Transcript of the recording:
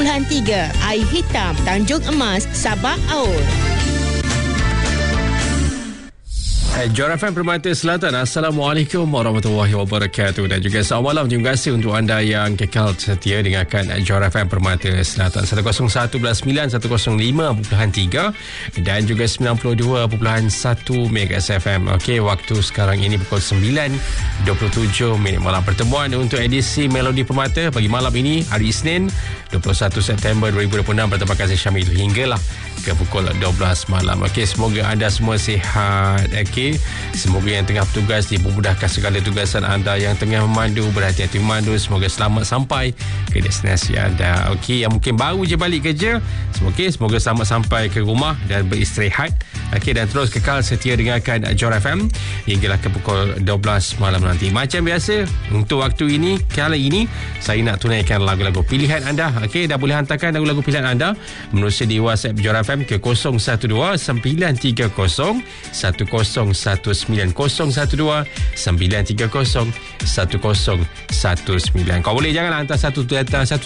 Air Hitam, Tanjung Emas, Sabak Aur. Johor FM Permata Selatan. Assalamualaikum warahmatullahi wabarakatuh. Dan juga selamat malam. Terima kasih untuk anda yang kekal setia dengarkan Johor FM Permata Selatan 101.9, 105.3 dan juga 92.1 MHz FM. Okey, waktu sekarang ini pukul 9.27 malam. Pertemuan untuk edisi Melodi Permata pagi malam ini, hari Isnin 21 September 2026 bersama kasih Syamil hinggalah ke pukul 12 malam. Okey, semoga anda semua sihat. Okey, semoga yang tengah bertugas dipermudahkan segala tugasan anda, yang tengah memandu berhati-hati memandu, semoga selamat sampai ke destinasi anda. Okey, yang mungkin baru je balik kerja, semoga selamat sampai ke rumah dan beristirahat. Okey, dan terus kekal setia dengarkan Johor FM hinggalah ke pukul 12 malam nanti. Macam biasa, untuk waktu ini, kali ini saya nak tunaikan lagu-lagu pilihan anda. Okey, dah boleh hantarkan lagu-lagu pilihan anda menerusi di WhatsApp Johor FM ke 012 930 1019 012 930 1019. Kau boleh jangan hantar satu